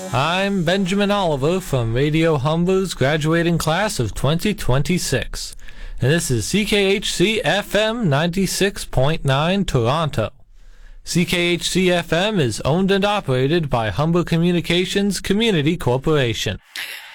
I'm Benjamin Oliver from Radio Humber's graduating class of 2026, and this is CKHC FM 96.9 Toronto. CKHC FM is owned and operated by Humber Communications Community Corporation.